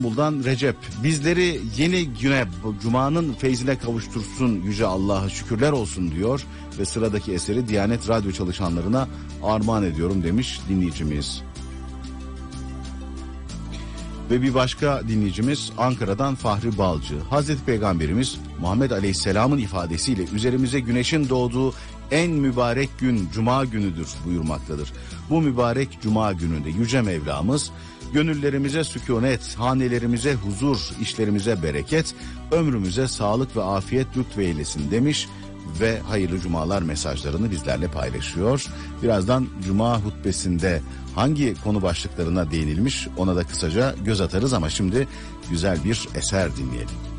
İstanbul'dan Recep, bizleri yeni güne, Cuma'nın feyzine kavuştursun Yüce Allah'a şükürler olsun diyor ve sıradaki eseri Diyanet Radyo çalışanlarına armağan ediyorum demiş dinleyicimiz. Ve bir başka dinleyicimiz Ankara'dan Fahri Balcı. Hazreti Peygamberimiz Muhammed Aleyhisselam'ın ifadesiyle üzerimize güneşin doğduğu en mübarek gün Cuma günüdür buyurmaktadır. Bu mübarek Cuma gününde Yüce Mevlamız gönüllerimize sükunet, hanelerimize huzur, işlerimize bereket, ömrümüze sağlık ve afiyet lütfeylesin demiş ve hayırlı cumalar mesajlarını bizlerle paylaşıyor. Birazdan Cuma hutbesinde hangi konu başlıklarına değinilmiş ona da kısaca göz atarız ama şimdi güzel bir eser dinleyelim.